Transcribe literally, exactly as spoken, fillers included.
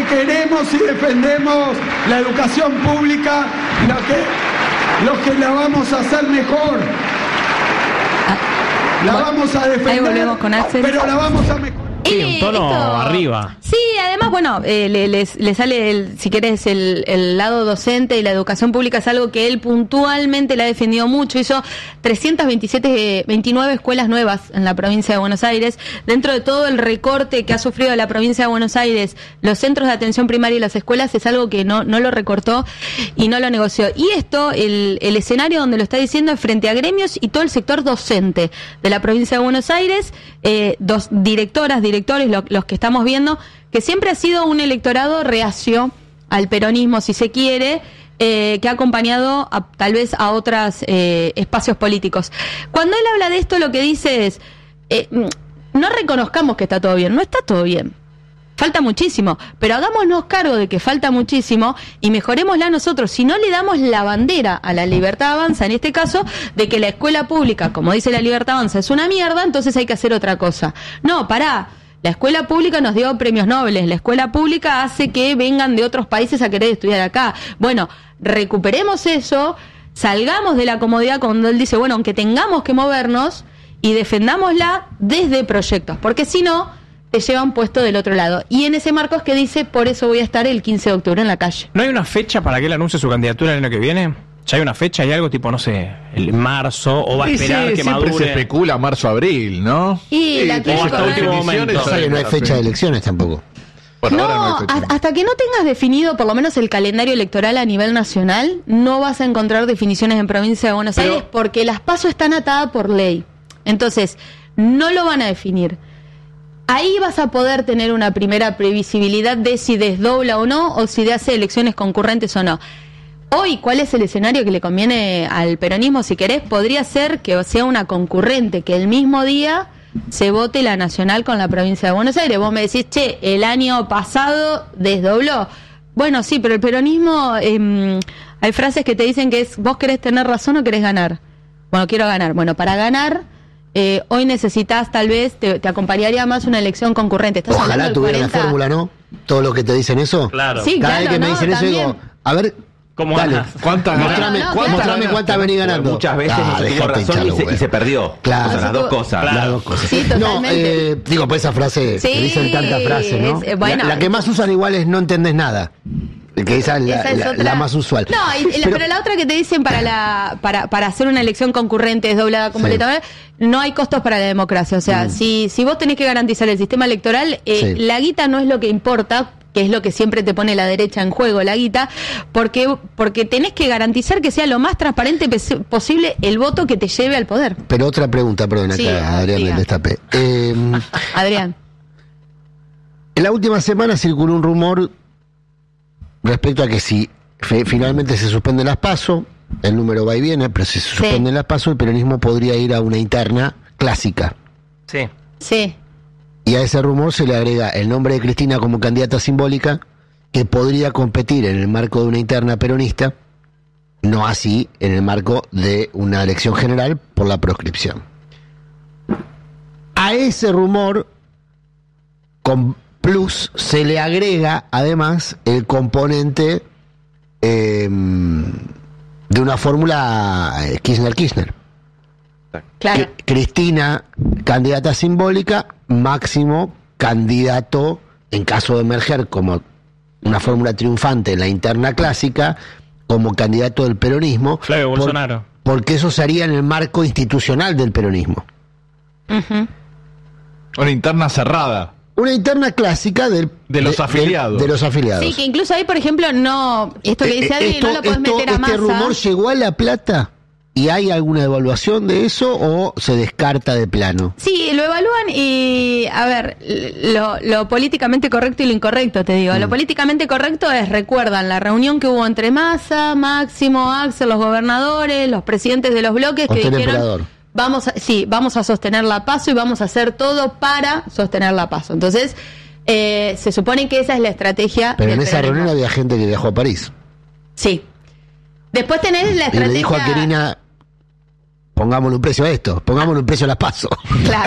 queremos y defendemos la educación pública, lo que, lo que la vamos a hacer mejor. La bueno, vamos a defender, ahí volvemos con Axel. Pero la vamos a mejorar. Sí, un tono esto, arriba. Sí, además, bueno, eh, le, les, le sale, el, si querés, el, el lado docente y la educación pública es algo que él puntualmente le ha defendido mucho. Hizo trescientas veintisiete, veintinueve escuelas nuevas en la provincia de Buenos Aires. Dentro de todo el recorte que ha sufrido la provincia de Buenos Aires, los centros de atención primaria y las escuelas es algo que no, no lo recortó y no lo negoció. Y esto, el, el escenario donde lo está diciendo es frente a gremios y todo el sector docente de la provincia de Buenos Aires, eh, dos directoras, directores, lo, los que estamos viendo, que siempre ha sido un electorado reacio al peronismo, si se quiere, eh, que ha acompañado a, tal vez a otros eh, espacios políticos. Cuando él habla de esto, lo que dice es, eh, no reconozcamos que está todo bien, no está todo bien. Falta muchísimo, pero hagámonos cargo de que falta muchísimo y mejorémosla nosotros. Si no le damos la bandera a la Libertad Avanza, en este caso, de que la escuela pública, como dice la Libertad Avanza, es una mierda, entonces hay que hacer otra cosa. No, pará. La escuela pública nos dio premios Nobel, la escuela pública hace que vengan de otros países a querer estudiar acá. Bueno, recuperemos eso, salgamos de la comodidad cuando él dice, bueno, aunque tengamos que movernos y defendámosla desde proyectos, porque si no, te llevan puesto del otro lado. Y en ese marco es que dice, por eso voy a estar el quince de octubre en la calle. ¿No hay una fecha para que él anuncie su candidatura el año que viene? ¿Ya hay una fecha? ¿Hay algo tipo, no sé, el marzo? ¿O va a esperar sí, que siempre madure? Se especula marzo-abril, ¿no? Y sí, la o hasta último momento. O sea que no hay fecha de elecciones tampoco. Bueno, no, ahora no hay fecha. hasta que no tengas definido por lo menos el calendario electoral a nivel nacional, no vas a encontrar definiciones en provincia de Buenos Pero, Aires porque las PASO están atadas por ley. Entonces, no lo van a definir. Ahí vas a poder tener una primera previsibilidad de si desdobla o no, o si hace elecciones concurrentes o no. Hoy, ¿cuál es el escenario que le conviene al peronismo? Si querés, podría ser que sea una concurrente, que el mismo día se vote la nacional con la provincia de Buenos Aires. Vos me decís, che, el año pasado desdobló. Bueno, sí, pero el peronismo, eh, hay frases que te dicen que es, vos querés tener razón o querés ganar. Bueno, quiero ganar. Bueno, para ganar, eh, hoy necesitas, tal vez, te, te acompañaría más una elección concurrente. ¿Estás Ojalá tuviera la fórmula, ¿no? Todo lo que te dicen eso. Claro. Sí, Cada claro, vez que me no, dicen también. eso, digo, a ver... ¿Cómo Dale, ganas? ¿Cuántas mostrame, no, no, cuántas, claro. mostrame cuántas venís ganando. Muchas veces Ah, no se tuvo dejate razón y hinchalo, se, güey. y se perdió. Claro. O sea, las dos cosas. Claro. Las dos cosas. Sí, no, totalmente. eh, digo, pues esa frase, Sí, que dicen tantas frases, ¿no? es- bueno. la, la que más usan igual es no entendés nada. Que esa es la, Esa es la- otra. la más usual. No, y- y la- pero, Pero- la otra que te dicen para la para para hacer una elección concurrente desdoblada completa, no hay costos para la democracia. O sea, Mm. si si vos tenés que garantizar el sistema electoral, eh, Sí. la guita no es lo que importa, que es lo que siempre te pone la derecha en juego, la guita, porque porque tenés que garantizar que sea lo más transparente pes- posible el voto que te lleve al poder. Pero otra pregunta, perdón, acá, Sí, Adrián diga. del Destape. Eh, Adrián. en la última semana circuló un rumor respecto a que si fe- finalmente se suspenden las PASO, el número va y viene, pero si se suspenden las PASO, el peronismo podría ir a una interna clásica. Sí. Sí. Y a ese rumor se le agrega el nombre de Cristina como candidata simbólica, que podría competir en el marco de una interna peronista, no así en el marco de una elección general por la proscripción. A ese rumor, con plus, se le agrega además el componente eh, de una fórmula eh, Kirchner-Kirchner. Claro. Que- Cristina, candidata simbólica, Máximo, candidato, en caso de emerger como una fórmula triunfante en la interna clásica, como candidato del peronismo. Flavio por- Bolsonaro. Porque eso se haría en el marco institucional del peronismo. Ujú. Una interna cerrada. Una interna clásica del, De los afiliados. De, los afiliados. Sí, que incluso ahí, por ejemplo, no, esto que dice Eh, Adri, esto- no lo podés esto- meter a ¿Este Massa. rumor llegó a La Plata? ¿Y hay alguna evaluación de eso o se descarta de plano? Sí, lo evalúan y, a ver, lo, lo políticamente correcto y lo incorrecto, te digo. Mm. Lo políticamente correcto es, recuerdan, la reunión que hubo entre Massa, Máximo, Axel, los gobernadores, los presidentes de los bloques que Hostel dijeron, Emperador. vamos a, sí, vamos a sostener la PASO y vamos a hacer todo para sostener la PASO. Entonces, eh, se supone que esa es la estrategia. Pero del en esa peronismo. reunión había gente que viajó a París. Sí. Después tenés la Y le estrategia... dijo a Querina, pongámosle un precio a esto, pongámosle un precio a las PASO. Claro.